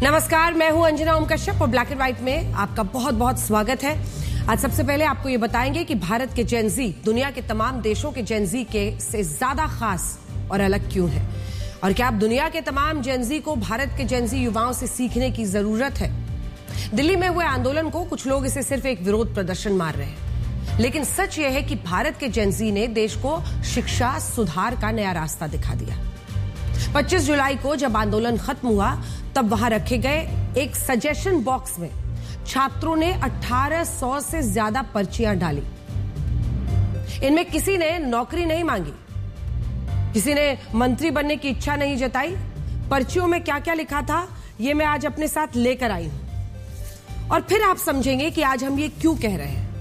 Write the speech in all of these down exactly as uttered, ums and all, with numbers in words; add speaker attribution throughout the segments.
Speaker 1: नमस्कार, मैं हूं अंजना ओम कश्यप और ब्लैक एंड व्हाइट में आपका बहुत बहुत स्वागत है। आज सबसे पहले आपको ये बताएंगे कि भारत के जेनजी दुनिया के तमाम देशों के जेनजी के से ज्यादा खास और अलग क्यों है, और क्या आप दुनिया के तमाम जेनजी को भारत के जेनजी युवाओं से सीखने की जरूरत है। दिल्ली में हुए आंदोलन को कुछ लोग इसे सिर्फ एक विरोध प्रदर्शन मार रहे हैं, लेकिन सच यह है कि भारत के जेनजी ने देश को शिक्षा सुधार का नया रास्ता दिखा दिया। पच्चीस जुलाई को जब आंदोलन खत्म हुआ तब वहां रखे गए एक सजेशन बॉक्स में छात्रों ने अठारह सौ से ज्यादा पर्चियां डाली। इनमें किसी ने नौकरी नहीं मांगी, किसी ने मंत्री बनने की इच्छा नहीं जताई। पर्चियों में क्या क्या लिखा था ये मैं आज अपने साथ लेकर आई हूं, और फिर आप समझेंगे कि आज हम ये क्यों कह रहे हैं।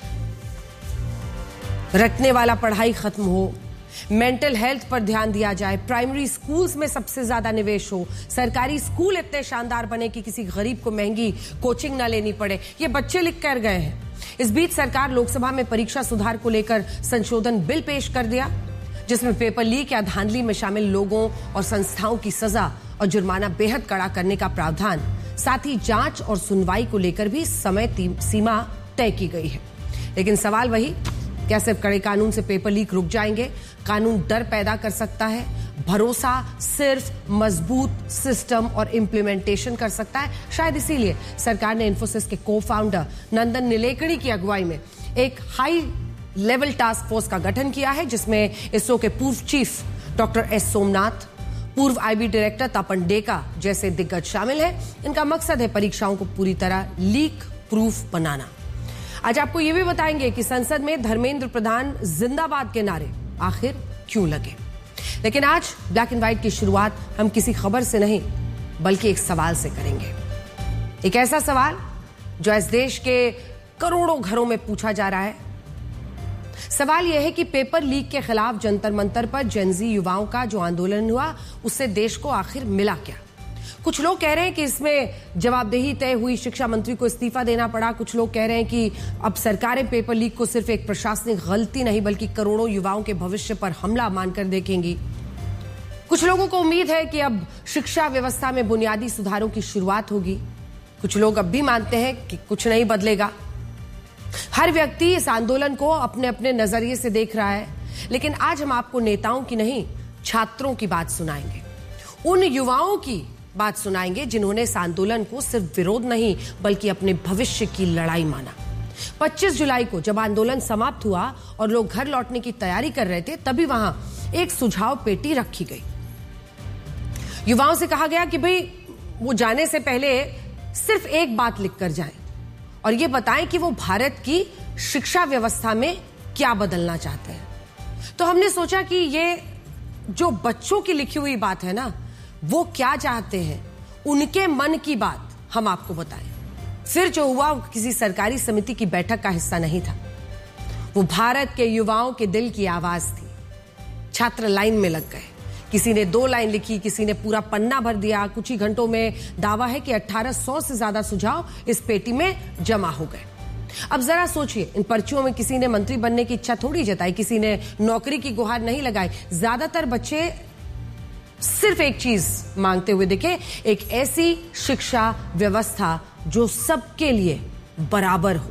Speaker 1: रटने वाला पढ़ाई खत्म हो, मेंटल हेल्थ पर ध्यान दिया जाए, प्राइमरी स्कूल्स में सबसे ज्यादा निवेश हो, सरकारी स्कूल इतने शानदार बने कि किसी गरीब को महंगी कोचिंग ना लेनी पड़े, ये बच्चे लिख कर गए हैं। इस बीच सरकार लोकसभा में परीक्षा सुधार को लेकर संशोधन बिल पेश कर दिया, जिसमें पेपर लीक या धांधली में शामिल लोगों और संस्थाओं की सजा और जुर्माना बेहद कड़ा करने का प्रावधान, साथ ही जांच और सुनवाई को लेकर भी समय सीमा तय की गई है। लेकिन सवाल वही, क्या सिर्फ कड़े कानून से पेपर लीक रुक जाएंगे? कानून डर पैदा कर सकता है, भरोसा सिर्फ मजबूत सिस्टम और इंप्लीमेंटेशन कर सकता है। शायद इसीलिए सरकार ने इन्फोसिस के को फाउंडर नंदन नीलेकणी की अगुवाई में एक हाई लेवल टास्क फोर्स का गठन किया है, जिसमें इसरो के पूर्व चीफ डॉक्टर एस सोमनाथ, पूर्व आईबी डायरेक्टर तपन डेका जैसे दिग्गज शामिल हैं। इनका मकसद है परीक्षाओं को पूरी तरह लीक प्रूफ बनाना। आज आपको ये भी बताएंगे कि संसद में धर्मेंद्र प्रधान जिंदाबाद के नारे आखिर क्यों लगे। लेकिन आज ब्लैक एंड व्हाइट की शुरुआत हम किसी खबर से नहीं बल्कि एक सवाल से करेंगे। एक ऐसा सवाल जो इस देश के करोड़ों घरों में पूछा जा रहा है। सवाल यह है कि पेपर लीक के खिलाफ जंतर मंतर पर जेनजी युवाओं का जो आंदोलन हुआ, उससे देश को आखिर मिला क्या। कुछ लोग कह रहे हैं कि इसमें जवाबदेही तय हुई, शिक्षा मंत्री को इस्तीफा देना पड़ा। कुछ लोग कह रहे हैं कि अब सरकारें पेपर लीक को सिर्फ एक प्रशासनिक गलती नहीं बल्कि करोड़ों युवाओं के भविष्य पर हमला मानकर देखेंगी। कुछ लोगों को उम्मीद है कि अब शिक्षा व्यवस्था में बुनियादी सुधारों की शुरुआत होगी। कुछ लोग अब भी मानते हैं कि कुछ नहीं बदलेगा। हर व्यक्ति इस आंदोलन को अपने अपने नजरिए से देख रहा है, लेकिन आज हम आपको नेताओं की नहीं, छात्रों की बात सुनाएंगे। उन युवाओं की बात सुनाएंगे जिन्होंने इस आंदोलन को सिर्फ विरोध नहीं बल्कि अपने भविष्य की लड़ाई माना। पच्चीस जुलाई को जब आंदोलन समाप्त हुआ और लोग घर लौटने की तैयारी कर रहे थे, तभी वहां एक सुझाव पेटी रखी गई। युवाओं से कहा गया कि भाई वो जाने से पहले सिर्फ एक बात लिख कर जाएं और ये बताएं कि वो भारत की शिक्षा व्यवस्था में क्या बदलना चाहते हैं। तो हमने सोचा कि ये जो बच्चों की लिखी हुई बात है ना, वो क्या चाहते हैं, उनके मन की बात हम आपको बताएं। फिर जो हुआ वो किसी सरकारी समिति की बैठक का हिस्सा नहीं था, वो भारत के युवाओं के दिल की आवाज थी। छात्र लाइन में लग गए, किसी ने दो लाइन लिखी, किसी ने पूरा पन्ना भर दिया। कुछ ही घंटों में दावा है कि अठारह सौ से ज्यादा सुझाव इस पेटी में जमा हो गए। अब जरा सोचिए, इन पर्चियों में किसी ने मंत्री बनने की इच्छा थोड़ी जताई, किसी ने नौकरी की गुहार नहीं लगाई। ज्यादातर बच्चे सिर्फ एक चीज मांगते हुए दिखे, एक ऐसी शिक्षा व्यवस्था जो सबके लिए बराबर हो।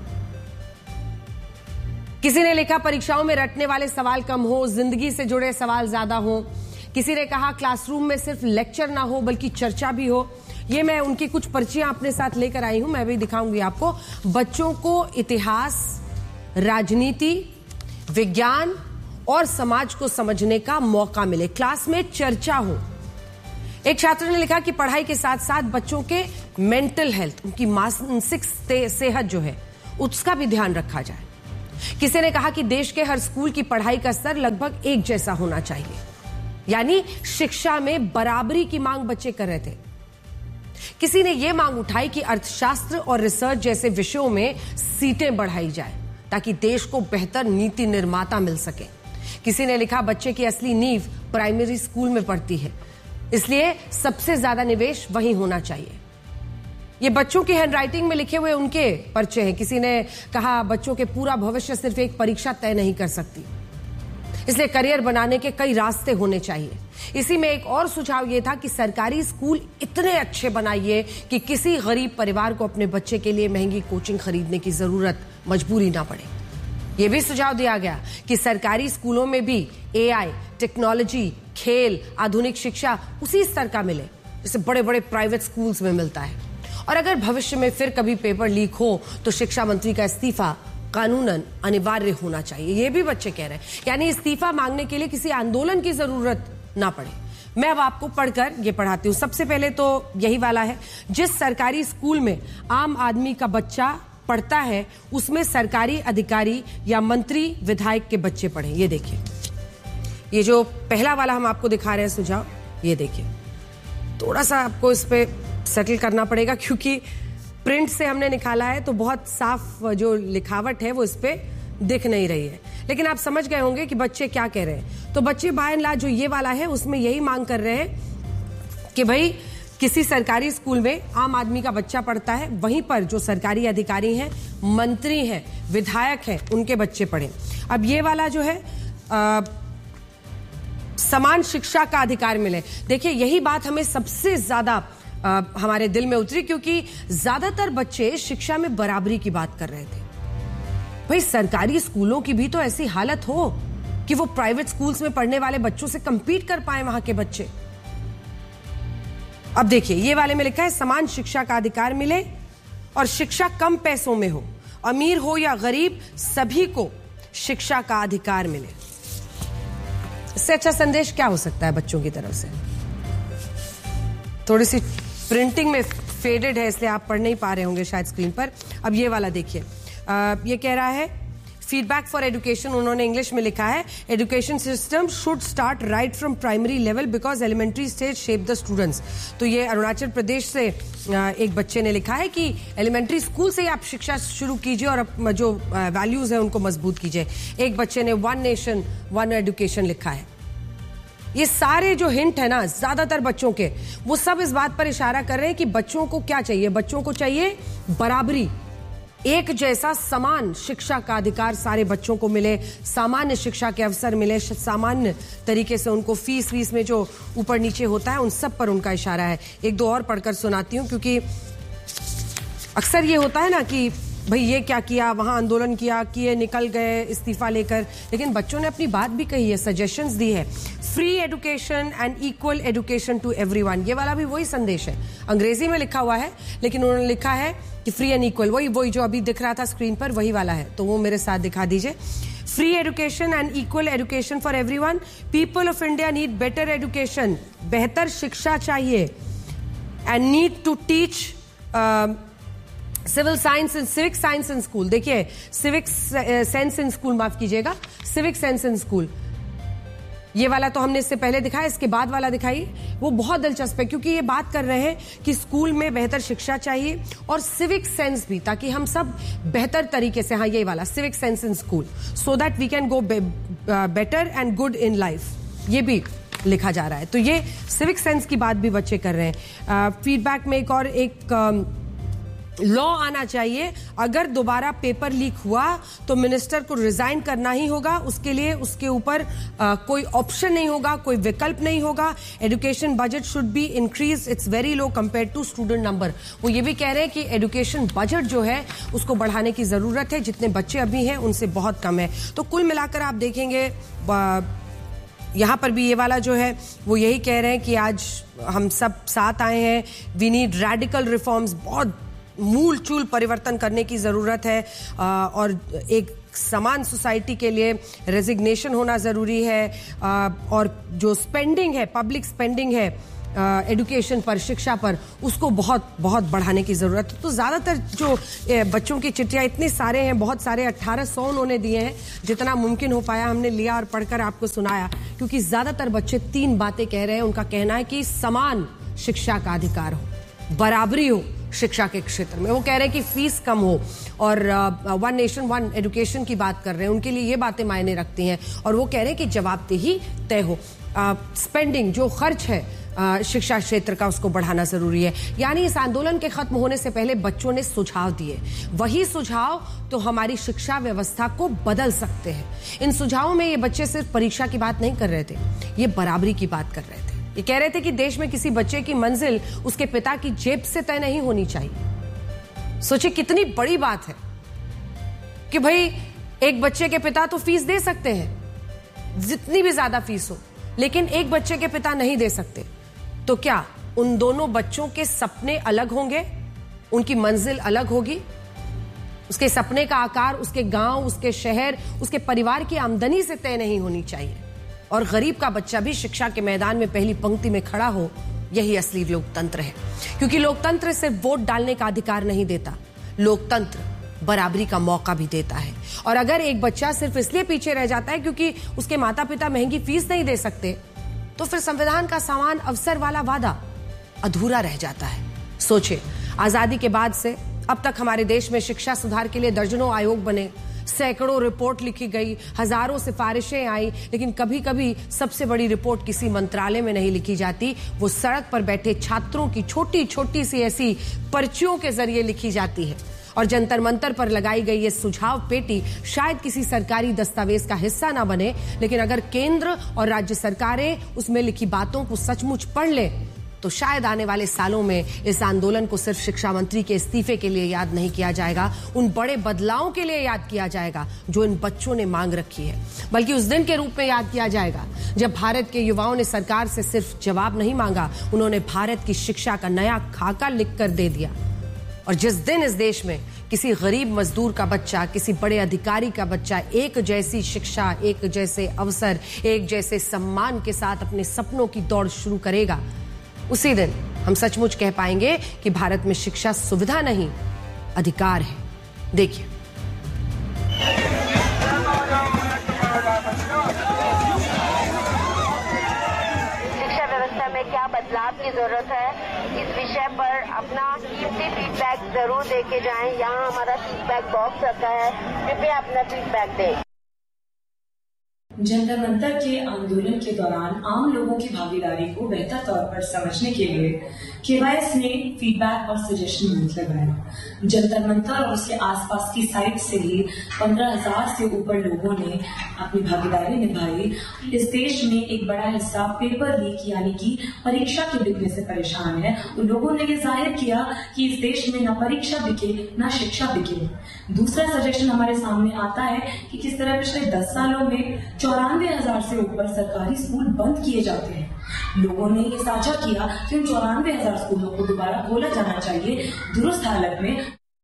Speaker 1: किसी ने लिखा परीक्षाओं में रटने वाले सवाल कम हो, जिंदगी से जुड़े सवाल ज्यादा हो। किसी ने कहा क्लासरूम में सिर्फ लेक्चर ना हो बल्कि चर्चा भी हो। ये मैं उनकी कुछ पर्चियां अपने साथ लेकर आई हूं, मैं भी दिखाऊंगी आपको। बच्चों को इतिहास, राजनीति, विज्ञान और समाज को समझने का मौका मिले, क्लास में चर्चा हो। एक छात्र ने लिखा कि पढ़ाई के साथ साथ बच्चों के मेंटल हेल्थ, उनकी मानसिक सेहत जो है, उसका भी ध्यान रखा जाए। किसी ने कहा कि देश के हर स्कूल की पढ़ाई का स्तर लगभग एक जैसा होना चाहिए, यानी शिक्षा में बराबरी की मांग बच्चे कर रहे थे। किसी ने यह मांग उठाई कि अर्थशास्त्र और रिसर्च जैसे विषयों में सीटें बढ़ाई जाए ताकि देश को बेहतर नीति निर्माता मिल सके। किसी ने लिखा बच्चे की असली नींव प्राइमरी स्कूल में पड़ती है, इसलिए सबसे ज्यादा निवेश वहीं होना चाहिए। ये बच्चों की हैंडराइटिंग में लिखे हुए उनके पर्चे हैं। किसी ने कहा बच्चों के पूरा भविष्य सिर्फ एक परीक्षा तय नहीं कर सकती, इसलिए करियर बनाने के कई रास्ते होने चाहिए। इसी में एक और सुझाव यह था कि सरकारी स्कूल इतने अच्छे बनाइए कि किसी गरीब परिवार को अपने बच्चे के लिए महंगी कोचिंग खरीदने की जरूरत, मजबूरी ना पड़े। यह भी सुझाव दिया गया कि सरकारी स्कूलों में भी एआई, टेक्नोलॉजी, खेल, आधुनिक शिक्षा उसी स्तर का मिले जैसे बड़े बड़े प्राइवेट स्कूल्स में मिलता है। और अगर भविष्य में फिर कभी पेपर लीक हो तो शिक्षा मंत्री का इस्तीफा कानूनन अनिवार्य होना चाहिए। ये भी बच्चे कह रहे हैं, यानी इस्तीफा मांगने के लिए किसी आंदोलन की जरूरत ना पड़े। मैं अब आपको पढ़कर ये पढ़ाती हूं। सबसे पहले तो यही वाला है, जिस सरकारी स्कूल में आम आदमी का बच्चा पढ़ता है उसमें सरकारी अधिकारी या मंत्री विधायक के बच्चे पढ़े। ये देखिए, ये जो पहला वाला हम आपको दिखा रहे हैं सुझाव, ये देखिए, थोड़ा सा आपको इस पे सेटल करना पड़ेगा क्योंकि प्रिंट से हमने निकाला है तो बहुत साफ जो लिखावट है वो इस पे दिख नहीं रही है, लेकिन आप समझ गए होंगे कि बच्चे क्या कह रहे हैं। तो बच्चे बाय एंड लार्ज जो ये वाला है उसमें यही मांग कर रहे हैं कि भाई किसी सरकारी स्कूल में आम आदमी का बच्चा पढ़ता है, वहीं पर जो सरकारी अधिकारी हैं, मंत्री हैं, विधायक हैं, उनके बच्चे पढ़े। अब ये वाला जो है आ, समान शिक्षा का अधिकार मिले। देखिए, यही बात हमें सबसे ज्यादा आ, हमारे दिल में उतरी क्योंकि ज्यादातर बच्चे शिक्षा में बराबरी की बात कर रहे थे। भाई सरकारी स्कूलों की भी तो ऐसी हालत हो कि वो प्राइवेट स्कूल्स में पढ़ने वाले बच्चों से कंपीट कर पाए वहां के बच्चे। अब देखिए, ये वाले में लिखा है समान शिक्षा का अधिकार मिले और शिक्षा कम पैसों में हो, अमीर हो या गरीब, सभी को शिक्षा का अधिकार मिले। इससे अच्छा संदेश क्या हो सकता है बच्चों की तरफ से? थोड़ी सी प्रिंटिंग में फेडेड है इसलिए आप पढ़ नहीं पा रहे होंगे शायद स्क्रीन पर। अब ये वाला देखिए, ये कह रहा है फीडबैक फॉर एजुकेशन, उन्होंने इंग्लिश में लिखा है education system should start right from primary level because elementary stage shape the students. तो ये अरुणाचल प्रदेश से एक बच्चे ने लिखा है कि एलिमेंट्री स्कूल से ही आप शिक्षा शुरू कीजिए और जो वैल्यूज है उनको मजबूत कीजिए। एक बच्चे ने वन नेशन वन एजुकेशन लिखा है। ये सारे जो हिंट है ना ज्यादातर बच्चों के, वो सब इस बात पर इशारा कर रहे हैं कि बच्चों को क्या चाहिए, बच्चों को चाहिए बराबरी, एक जैसा समान शिक्षा का अधिकार सारे बच्चों को मिले, सामान्य शिक्षा के अवसर मिले, सामान्य तरीके से उनको फीस वीस में जो ऊपर नीचे होता है उन सब पर उनका इशारा है। एक दो और पढ़कर सुनाती हूं क्योंकि अक्सर ये होता है ना कि भाई ये क्या किया, वहां आंदोलन किया, किए निकल गए इस्तीफा लेकर, लेकिन बच्चों ने अपनी बात भी कही है, सजेशंस दी है। Free education and equal education to everyone, ये वाला भी वही संदेश है, अंग्रेजी में लिखा हुआ है लेकिन उन्होंने लिखा है कि फ्री एंड इक्वल, वही वही जो अभी दिख रहा था स्क्रीन पर वही वाला है, तो वो मेरे साथ दिखा दीजिए। Free education and equal education for everyone, people of India need better education, बेहतर शिक्षा चाहिए, and need to teach civil science and civic science in school. देखिए, सिविक सेंस इन स्कूल, माफ कीजिएगा, सिविक सेंस इन स्कूल, ये वाला तो हमने इससे पहले दिखाया, इसके बाद वाला दिखाई, वो बहुत दिलचस्प है क्योंकि ये बात कर रहे हैं कि स्कूल में बेहतर शिक्षा चाहिए और सिविक सेंस भी, ताकि हम सब बेहतर तरीके से, हाँ ये वाला civic sense in school, so that we can go better and good in life, ये भी लिखा जा रहा है। तो ये सिविक सेंस की बात भी बच्चे कर रहे हैं। फीडबैक uh, में एक और एक uh, लॉ आना चाहिए, अगर दोबारा पेपर लीक हुआ तो मिनिस्टर को रिजाइन करना ही होगा, उसके लिए उसके ऊपर कोई ऑप्शन नहीं होगा, कोई विकल्प नहीं होगा। Education budget should be increase, it's very low compare to student number. वो ये भी कह रहे हैं कि एजुकेशन बजट जो है उसको बढ़ाने की जरूरत है, जितने बच्चे अभी हैं उनसे बहुत कम है। तो कुल मिलाकर आप देखेंगे यहां पर भी ये वाला जो है वो यही कह रहे हैं कि आज हम सब साथ आए हैं, वी नीड रेडिकल रिफॉर्म्स, बहुत मूल चूल परिवर्तन करने की जरूरत है, और एक समान सोसाइटी के लिए रेजिग्नेशन होना जरूरी है, और जो स्पेंडिंग है, पब्लिक स्पेंडिंग है एजुकेशन पर, शिक्षा पर, उसको बहुत बहुत बढ़ाने की जरूरत है। तो ज्यादातर जो बच्चों की चिट्ठियां, इतने सारे हैं, बहुत सारे, अट्ठारह सौ उन्होंने दिए हैं, जितना मुमकिन हो पाया हमने लिया और पढ़कर आपको सुनाया, क्योंकि ज्यादातर बच्चे तीन बातें कह रहे हैं। उनका कहना है कि समान शिक्षा का अधिकार हो, बराबरी हो शिक्षा के क्षेत्र में, वो कह रहे हैं कि फीस कम हो, और वन नेशन वन एजुकेशन की बात कर रहे हैं, उनके लिए ये बातें मायने रखती हैं, और वो कह रहे हैं कि जवाबदेही तय हो, स्पेंडिंग जो खर्च है शिक्षा क्षेत्र का उसको बढ़ाना जरूरी है। यानी इस आंदोलन के खत्म होने से पहले बच्चों ने सुझाव दिए, वही सुझाव तो हमारी शिक्षा व्यवस्था को बदल सकते हैं। इन सुझावों में ये बच्चे सिर्फ परीक्षा की बात नहीं कर रहे थे, ये बराबरी की बात कर रहे थे। ये कह रहे थे कि देश में किसी बच्चे की मंजिल उसके पिता की जेब से तय नहीं होनी चाहिए। सोचिए कितनी बड़ी बात है कि भाई एक बच्चे के पिता तो फीस दे सकते हैं, जितनी भी ज्यादा फीस हो, लेकिन एक बच्चे के पिता नहीं दे सकते। तो क्या उन दोनों बच्चों के सपने अलग होंगे, उनकी मंजिल अलग होगी? उसके सपने का आकार उसके गांव, उसके शहर, उसके परिवार की आमदनी से तय नहीं होनी चाहिए। और गरीब का बच्चा भी शिक्षा के मैदान में पहली पंक्ति में खड़ा हो, यही असली लोकतंत्र है। क्योंकि लोकतंत्र सिर्फ वोट डालने का अधिकार नहीं देता, लोकतंत्र बराबरी का मौका भी देता है। और अगर एक बच्चा सिर्फ इसलिए पीछे रह जाता है क्योंकि उसके माता पिता महंगी फीस नहीं दे सकते, तो फिर संविधान का समान अवसर वाला वादा अधूरा रह जाता है। सोचिए, आजादी के बाद से अब तक हमारे देश में शिक्षा सुधार के लिए दर्जनों आयोग बने, सैकड़ों रिपोर्ट लिखी गई, हजारों सिफारिशें आई, लेकिन कभी कभी सबसे बड़ी रिपोर्ट किसी मंत्रालय में नहीं लिखी जाती, वो सड़क पर बैठे छात्रों की छोटी छोटी सी ऐसी पर्चियों के जरिए लिखी जाती है। और जंतर मंतर पर लगाई गई ये सुझाव पेटी शायद किसी सरकारी दस्तावेज का हिस्सा ना बने, लेकिन अगर केंद्र और राज्य सरकारें उसमें लिखी बातों को सचमुच पढ़ ले तो शायद आने वाले सालों में इस आंदोलन को सिर्फ शिक्षा मंत्री के इस्तीफे के लिए याद नहीं किया जाएगा, उन बड़े बदलावों के लिए याद किया जाएगा जो इन बच्चों ने मांग रखी है। बल्कि उस दिन के रूप में याद किया जाएगा जब भारत के युवाओं ने सरकार से सिर्फ जवाब नहीं मांगा, उन्होंने भारत की शिक्षा का नया खाका लिख कर दे दिया। और जिस दिन इस देश में किसी गरीब मजदूर का बच्चा, किसी बड़े अधिकारी का बच्चा एक जैसी शिक्षा, एक जैसे अवसर, एक जैसे सम्मान के साथ अपने सपनों की दौड़ शुरू करेगा, उसी दिन हम सचमुच कह पाएंगे कि भारत में शिक्षा सुविधा नहीं, अधिकार है। देखिए,
Speaker 2: शिक्षा व्यवस्था में क्या बदलाव की जरूरत है, इस विषय पर अपना कीमती फीडबैक जरूर देके जाएं। यहाँ हमारा फीडबैक बॉक्स रखा है, कृपया अपना फीडबैक दें।
Speaker 3: जंतर मंतर के आंदोलन के दौरान आम लोगों की भागीदारी को बेहतर तौर पर समझने के लिए केवाईएस ने फीडबैक और सजेशन बूथ लगाया। जंतर मंतर और उसके आसपास की साइट से ही पंद्रह हजार से ऊपर लोगों ने अपनी भागीदारी निभाई। इस देश में एक बड़ा हिस्सा पेपर लीक यानी कि परीक्षा के बिकने से परेशान है। उन लोगों ने ये जाहिर किया कि इस देश में न परीक्षा बिके न शिक्षा बिके। दूसरा सजेशन हमारे सामने आता है कि किस तरह पिछले दस सालों में चौरानवे हजार से ऊपर सरकारी स्कूल बंद किए जाते हैं। लोगों ने ये साझा किया कि उन चौरानवे हजार स्कूलों को दोबारा खोला जाना चाहिए दुरुस्त हालत में।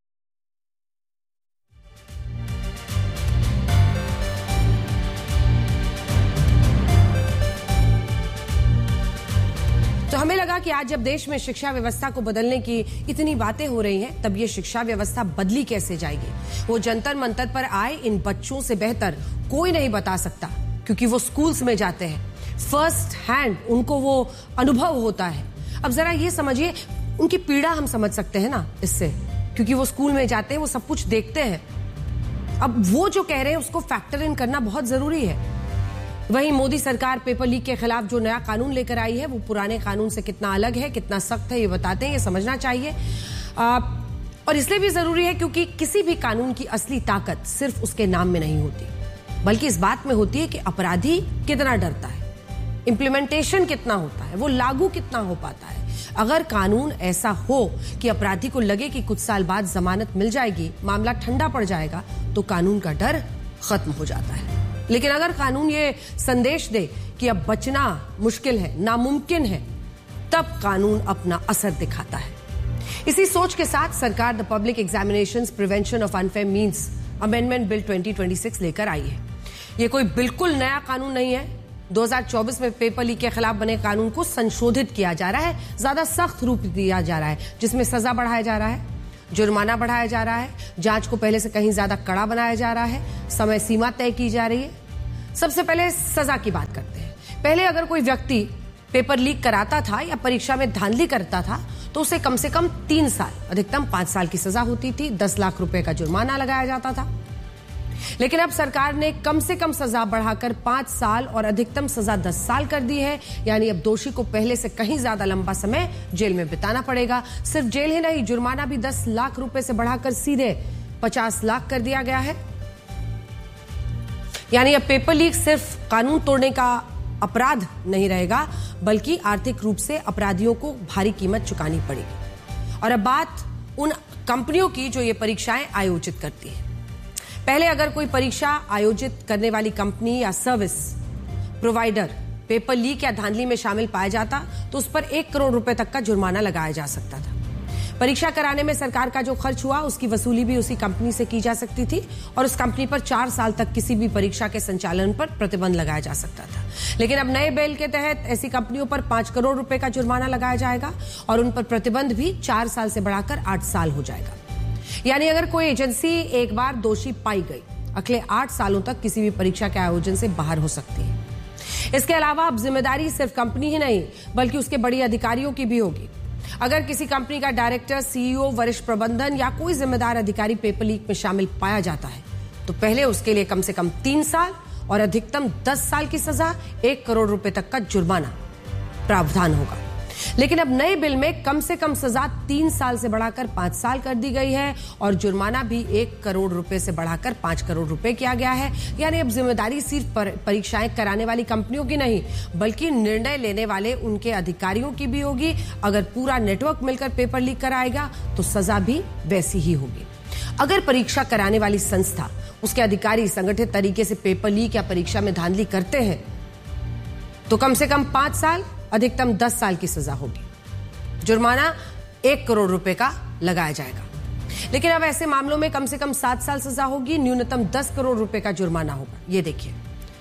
Speaker 1: तो हमें लगा कि आज जब देश में शिक्षा व्यवस्था को बदलने की इतनी बातें हो रही हैं, तब ये शिक्षा व्यवस्था बदली कैसे जाएगी? वो जंतर मंतर पर आए इन बच्चों से बेहतर कोई नहीं बता सकता, क्योंकि वो स्कूल्स में जाते हैं, फर्स्ट हैंड उनको वो अनुभव होता है। अब जरा ये समझिए, उनकी पीड़ा हम समझ सकते हैं ना इससे, क्योंकि वो स्कूल में जाते हैं, वो सब कुछ देखते हैं। अब वो जो कह रहे हैं उसको फैक्टर इन करना बहुत जरूरी है। वहीं मोदी सरकार पेपर लीक के खिलाफ जो नया कानून लेकर आई है, वो पुराने कानून से कितना अलग है, कितना सख्त है, ये बताते हैं, ये समझना चाहिए। आ, और इसलिए भी जरूरी है क्योंकि किसी भी कानून की असली ताकत सिर्फ उसके नाम में नहीं होती, बल्कि इस बात में होती है कि अपराधी कितना डरता है, इंप्लीमेंटेशन कितना होता है, वो लागू कितना हो पाता है। अगर कानून ऐसा हो कि अपराधी को लगे कि कुछ साल बाद जमानत मिल जाएगी, मामला ठंडा पड़ जाएगा, तो कानून का डर खत्म हो जाता है। लेकिन अगर कानून ये संदेश दे कि अब बचना मुश्किल है, नामुमकिन है, तब कानून अपना असर दिखाता है। इसी सोच के साथ सरकार the public examinations prevention of unfair means amendment bill twenty twenty six लेकर आई है। ये कोई बिल्कुल नया कानून नहीं है। दो हज़ार चौबीस में पेपर लीक के खिलाफ बने कानून को संशोधित किया जा रहा है, ज्यादा सख्त रूप दिया जा रहा है, जिसमें सजा बढ़ाया जा रहा है, जुर्माना बढ़ाया जा रहा है, जांच को पहले से कहीं ज्यादा कड़ा बनाया जा रहा है, समय सीमा तय की जा रही है। सबसे पहले सजा की बात करते हैं। पहले अगर कोई व्यक्ति पेपर लीक कराता था या परीक्षा में धांधली करता था तो उसे कम से कम तीन साल, अधिकतम पांच साल की सजा होती थी, दस लाख रुपए का जुर्माना लगाया जाता था। लेकिन अब सरकार ने कम से कम सजा बढ़ाकर पांच साल और अधिकतम सजा दस साल कर दी है। यानी अब दोषी को पहले से कहीं ज्यादा लंबा समय जेल में बिताना पड़ेगा। सिर्फ जेल ही नहीं, जुर्माना भी दस लाख रुपए से बढ़ाकर सीधे पचास लाख कर दिया गया है। यानी अब पेपर लीक सिर्फ कानून तोड़ने का अपराध नहीं रहेगा, बल्कि आर्थिक रूप से अपराधियों को भारी कीमत चुकानी पड़ेगी। और अब बात उन कंपनियों की जो ये परीक्षाएं आयोजित करती है। पहले अगर कोई परीक्षा आयोजित करने वाली कंपनी या सर्विस प्रोवाइडर पेपर लीक या धांधली में शामिल पाया जाता तो उस पर एक करोड़ रुपए तक का जुर्माना लगाया जा सकता था। परीक्षा कराने में सरकार का जो खर्च हुआ उसकी वसूली भी उसी कंपनी से की जा सकती थी और उस कंपनी पर चार साल तक किसी भी परीक्षा के संचालन पर प्रतिबंध लगाया जा सकता था। लेकिन अब नए बिल के तहत ऐसी कंपनियों पर पांच करोड़ रुपए का जुर्माना लगाया जाएगा और उन पर प्रतिबंध भी चार साल से बढ़ाकर आठ साल हो जाएगा। यानी अगर कोई एजेंसी एक बार दोषी पाई गई, अगले आठ सालों तक किसी भी परीक्षा के आयोजन से बाहर हो सकती है। इसके अलावा अब जिम्मेदारी सिर्फ कंपनी ही नहीं बल्कि उसके बड़े अधिकारियों की भी होगी। अगर किसी कंपनी का डायरेक्टर, सीईओ, वरिष्ठ प्रबंधन या कोई जिम्मेदार अधिकारी पेपर लीक में शामिल पाया जाता है तो पहले उसके लिए कम से कम तीन साल और अधिकतम दस साल की सजा, एक करोड़ रुपए तक का जुर्माना प्रावधान होगा। लेकिन अब नए बिल में कम से कम सजा तीन साल से बढ़ाकर पांच साल कर दी गई है और जुर्माना भी एक करोड़ रुपए से बढ़ाकर पांच करोड़ रुपए किया गया है। यानी अब जिम्मेदारी सिर्फ परीक्षाएं कराने वाली कंपनियों की नहीं बल्कि निर्णय लेने वाले उनके अधिकारियों की भी होगी। अगर पूरा नेटवर्क मिलकर पेपर लीक कराएगा तो सजा भी वैसी ही होगी। अगर परीक्षा कराने वाली संस्था, उसके अधिकारी संगठित तरीके से पेपर लीक या परीक्षा में धांधली करते हैं तो कम से कम पांच साल, अधिकतम दस साल की सजा होगी। जुर्माना एक करोड़ रुपए का लगाया जाएगा। लेकिन अब ऐसे मामलों में कम से कम सात साल सजा होगी, न्यूनतम दस करोड़ रुपए का जुर्माना होगा। ये देखिए,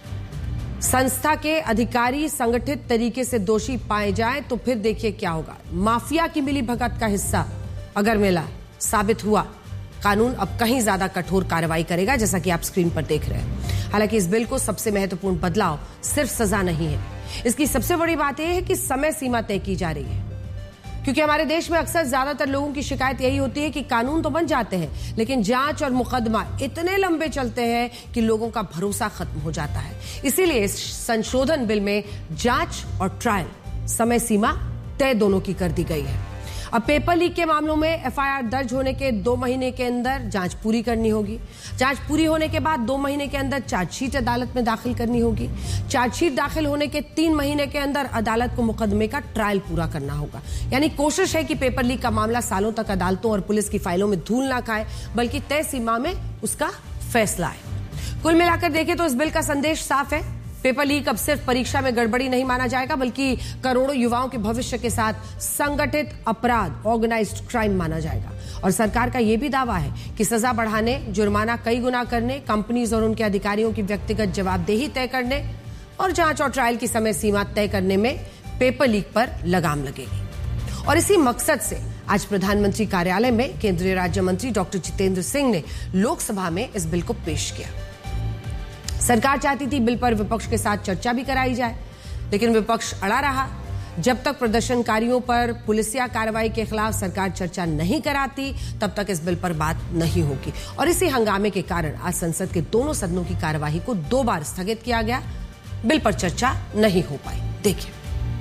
Speaker 1: संस्था के अधिकारी संगठित तरीके से दोषी पाए जाए तो फिर देखिए क्या होगा। माफिया की मिली भगत का हिस्सा अगर मिला, साबित हुआ, कानून अब कहीं ज्यादा कठोर कार्रवाई करेगा, जैसा कि आप स्क्रीन पर देख रहे हैं। हालांकि इस बिल को सबसे महत्वपूर्ण बदलाव सिर्फ सजा नहीं है, इसकी सबसे बड़ी बात यह है कि समय सीमा तय की जा रही है। क्योंकि हमारे देश में अक्सर ज्यादातर लोगों की शिकायत यही होती है कि कानून तो बन जाते हैं लेकिन जांच और मुकदमा इतने लंबे चलते हैं कि लोगों का भरोसा खत्म हो जाता है। इसीलिए इस संशोधन बिल में जांच और ट्रायल समय सीमा तय दोनों की कर दी गई है। अब पेपर लीक के मामलों में एफआईआर दर्ज होने के दो महीने के अंदर जांच पूरी करनी होगी। जांच पूरी होने के बाद दो महीने के अंदर चार्जशीट अदालत में दाखिल करनी होगी। चार्जशीट दाखिल होने के तीन महीने के अंदर अदालत को मुकदमे का ट्रायल पूरा करना होगा। यानी कोशिश है कि पेपर लीक का मामला सालों तक अदालतों और पुलिस की फाइलों में धूल ना खाए बल्कि तय सीमा में उसका फैसला आए। कुल मिलाकर देखें तो इस बिल का संदेश साफ है। पेपर लीक अब सिर्फ परीक्षा में गड़बड़ी नहीं माना जाएगा बल्कि करोड़ों युवाओं के भविष्य के साथ संगठित अपराध, ऑर्गेनाइज्ड क्राइम माना जाएगा। और सरकार का यह भी दावा है कि सजा बढ़ाने, जुर्माना कई गुना करने, कंपनीज और उनके अधिकारियों की व्यक्तिगत जवाबदेही तय करने और जांच और ट्रायल की समय सीमा तय करने में पेपर लीक पर लगाम लगेगी। और इसी मकसद से आज प्रधानमंत्री कार्यालय में केंद्रीय राज्य मंत्री डॉक्टर जितेंद्र सिंह ने लोकसभा में इस बिल को पेश किया। सरकार चाहती थी बिल पर विपक्ष के साथ चर्चा भी कराई जाए, लेकिन विपक्ष अड़ा रहा। जब तक प्रदर्शनकारियों पर पुलिसिया कार्रवाई के खिलाफ सरकार चर्चा नहीं कराती तब तक इस बिल पर बात नहीं होगी। और इसी हंगामे के कारण आज संसद के दोनों सदनों की कार्यवाही को दो बार स्थगित किया गया। बिल पर चर्चा नहीं हो पाई। देखिए,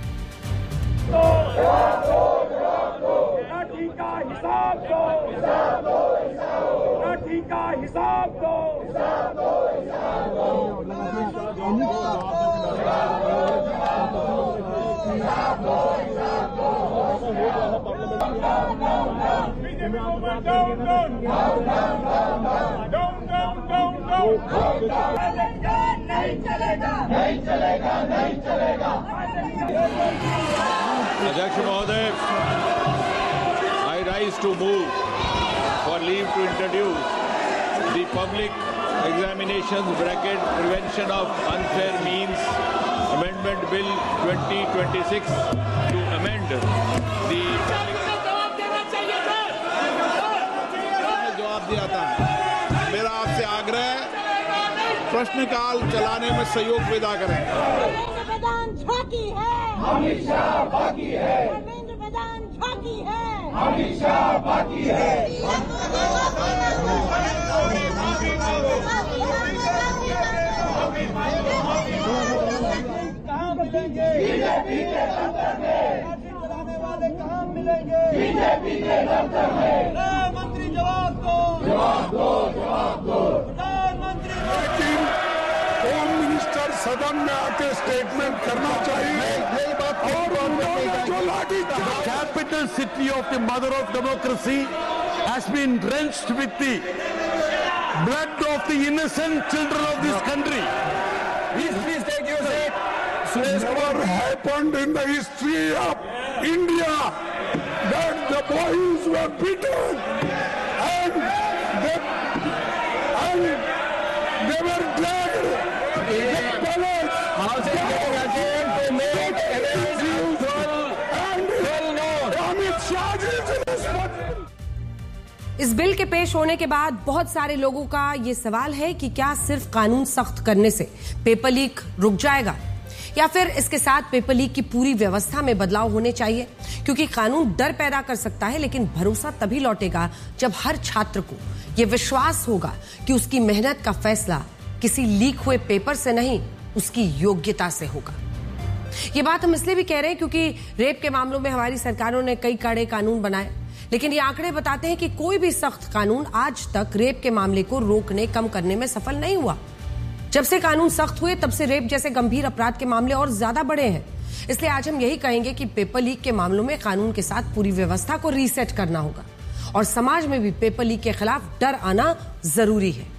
Speaker 4: अध्यक्ष महोदय, I rise to move for leave to introduce the public examinations bracket prevention of unfair means amendment bill twenty twenty-six to amend the
Speaker 5: जवाब दिया था। मेरा आपसे आग्रह है, प्रश्नकाल चलाने में सहयोग पैदा करें।
Speaker 6: प्रधान झांकी है, हमेशा बाकी है। धर्मेंद्र प्रधान झांकी है, हमेशा बाकी है। मिलेंगे? बीजेपी के दफ्तर में। लाठी चलाने वाले कहाँ मिलेंगे? बीजेपी के दफ्तर में। गृह मंत्री जवाब दो, जवाब दो, जवाब दो। प्रधानमंत्री
Speaker 7: होम मिनिस्टर सदन में आके स्टेटमेंट करना चाहिए। और उन्होंने जो लाठी
Speaker 8: capital city of the mother of democracy has been drenched with the blood of the innocent children of this country.
Speaker 7: Please, please take your seat. It never happened in the history of India that the boys were beaten and they, and they were dragged. The palace House to make evidence and Amit Shah is responsible.
Speaker 1: इस bill के पेश होने के बाद बहुत सारे लोगों का ये सवाल है कि क्या सिर्फ कानून सख्त करने से पेपर लीक रुक जाएगा या फिर इसके साथ पेपर लीक की पूरी व्यवस्था में बदलाव होने चाहिए, क्योंकि कानून डर पैदा कर सकता है लेकिन भरोसा तभी लौटेगा जब हर छात्र को यह विश्वास होगा कि उसकी मेहनत का फैसला किसी लीक हुए पेपर से नहीं, उसकी योग्यता से होगा। ये बात हम इसलिए भी कह रहे हैं क्योंकि रेप के मामलों में हमारी सरकारों ने कई कड़े कानून बनाए, लेकिन ये आंकड़े बताते हैं कि कोई भी सख्त कानून आज तक रेप के मामले को रोकने कम करने में सफल नहीं हुआ। जब से कानून सख्त हुए तब से रेप जैसे गंभीर अपराध के मामले और ज्यादा बढ़े हैं। इसलिए आज हम यही कहेंगे कि पेपर लीक के मामलों में कानून के साथ पूरी व्यवस्था को रीसेट करना होगा और समाज में भी पेपर लीक के खिलाफ डर आना जरूरी है।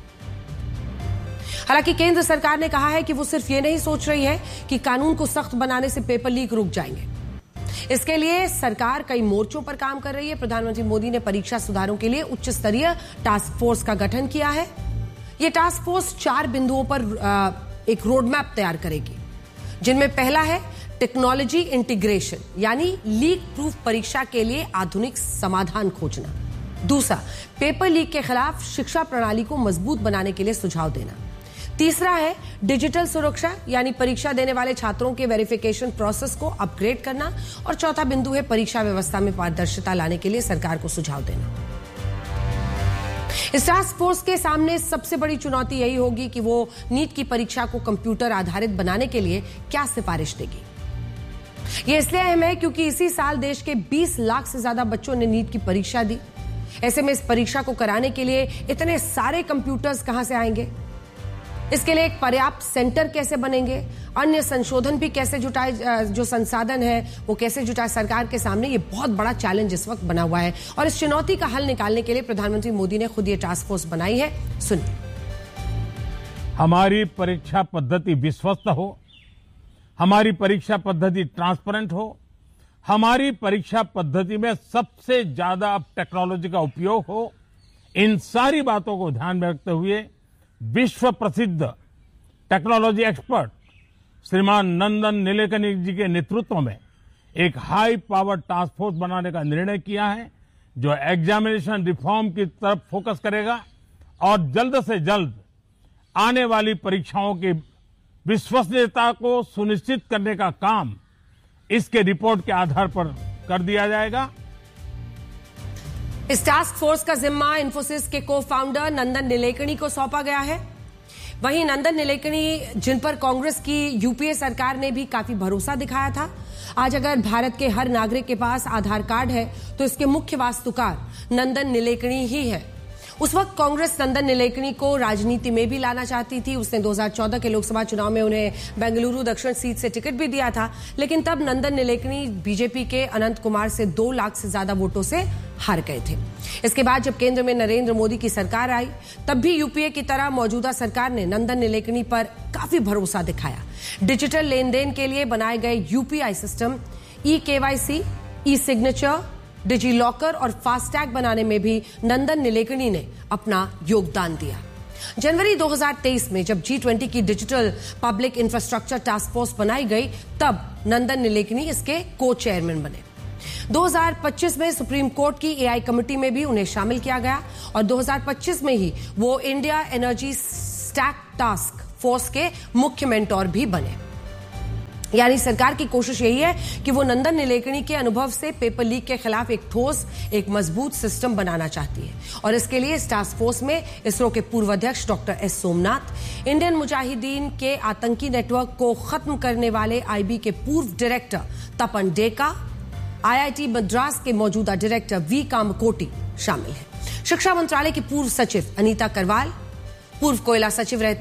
Speaker 1: हालांकि केंद्र सरकार ने कहा है कि वो सिर्फ ये नहीं सोच रही है कि कानून को सख्त बनाने से पेपर लीक रुक जाएंगे। इसके लिए सरकार कई मोर्चों पर काम कर रही है। प्रधानमंत्री मोदी ने परीक्षा सुधारों के लिए उच्च स्तरीय टास्क फोर्स का गठन किया है। यह टास्क फोर्स चार बिंदुओं पर एक रोड मैप तैयार करेगी, जिनमें पहला है टेक्नोलॉजी इंटीग्रेशन, यानी लीक प्रूफ परीक्षा के लिए आधुनिक समाधान खोजना। दूसरा, पेपर लीक के खिलाफ शिक्षा प्रणाली को मजबूत बनाने के लिए सुझाव देना। तीसरा है डिजिटल सुरक्षा, यानी परीक्षा देने वाले छात्रों के वेरिफिकेशन प्रोसेस को अपग्रेड करना। और चौथा बिंदु है परीक्षा व्यवस्था में पारदर्शिता लाने के लिए सरकार को सुझाव देना। इस टास्क फोर्स के सामने सबसे बड़ी चुनौती यही होगी कि वो नीट की परीक्षा को कंप्यूटर आधारित बनाने के लिए क्या सिफारिश देगी। यह इसलिए अहम है क्योंकि इसी साल देश के बीस लाख से ज्यादा बच्चों ने नीट की परीक्षा दी। ऐसे में इस परीक्षा को कराने के लिए इतने सारे कंप्यूटर्स कहां से आएंगे? इसके लिए एक पर्याप्त सेंटर कैसे बनेंगे? अन्य संशोधन भी कैसे जुटाए, जो संसाधन है वो कैसे जुटाए? सरकार के सामने ये बहुत बड़ा चैलेंज इस वक्त बना हुआ है और इस चुनौती का हल निकालने के लिए प्रधानमंत्री मोदी ने खुद ये टास्क फोर्स बनाई है। सुनिए।
Speaker 8: हमारी परीक्षा पद्धति विश्वस्त हो, हमारी परीक्षा पद्धति ट्रांसपेरेंट हो, हमारी परीक्षा पद्धति में सबसे ज्यादा अब टेक्नोलॉजी का उपयोग हो, इन सारी बातों को ध्यान में रखते हुए विश्व प्रसिद्ध टेक्नोलॉजी एक्सपर्ट श्रीमान नंदन नीलेकनी जी के नेतृत्व में एक हाई पावर टास्क फोर्स बनाने का निर्णय किया है, जो एग्जामिनेशन रिफॉर्म की तरफ फोकस करेगा और जल्द से जल्द आने वाली परीक्षाओं की विश्वसनीयता को सुनिश्चित करने का काम इसके रिपोर्ट के आधार पर कर दिया जाएगा।
Speaker 1: इस टास्क फोर्स का जिम्मा इंफोसिस के को फाउंडर नंदन नीलेकनी को सौंपा गया है। वहीं नंदन नीलेकनी, जिन पर कांग्रेस की यूपीए सरकार ने भी काफी भरोसा दिखाया था, आज अगर भारत के हर नागरिक के पास आधार कार्ड है तो इसके मुख्य वास्तुकार नंदन नीलेकनी ही है। उस वक्त कांग्रेस नंदन नीलेकनी को राजनीति में भी लाना चाहती थी। उसने दो हज़ार चौदह के लोकसभा चुनाव में उन्हें बेंगलुरु दक्षिण सीट से टिकट भी दिया था, लेकिन तब नंदन नीलेकनी बीजेपी के अनंत कुमार से दो लाख से ज्यादा वोटों से हार गए थे। इसके बाद जब केंद्र में नरेंद्र मोदी की सरकार आई, तब भी यूपीए की तरह मौजूदा सरकार ने नंदन नीलेकनी पर काफी भरोसा दिखाया। डिजिटल लेन देन के लिए बनाए गए यूपीआई सिस्टम, ई केवाईसी, ई सिग्नेचर, डिजी लॉकर और फास्टैग बनाने में भी नंदन नीलेकनी ने अपना योगदान दिया। जनवरी दो हज़ार तेईस में जब जी ट्वेंटी की digital public infrastructure task force बनाई गई, तब नंदन नीलेकनी इसके को चेयरमैन बने। दो हज़ार पच्चीस में सुप्रीम कोर्ट की एआई कमेटी में भी उन्हें शामिल किया गया और दो हज़ार पच्चीस में ही वो India energy stack task force के मुख्य मेंटोर भी बने। यानी सरकार की कोशिश यही है कि वो नंदन नीलेकणी के अनुभव से पेपर लीक के खिलाफ एक ठोस, एक मजबूत सिस्टम बनाना चाहती है। और इसके लिए इस टास्क फोर्स में इसरो के पूर्व अध्यक्ष doctor S Somnath, Indian Mujahideen के आतंकी नेटवर्क को खत्म करने वाले आईबी के पूर्व डायरेक्टर तपन डेका, आईआईटी मद्रास के मौजूदा डायरेक्टर वी कामकोटी शामिल हैं। शिक्षा मंत्रालय की पूर्व सचिव अनीता करवाल, पूर्व कोयला सचिव रहते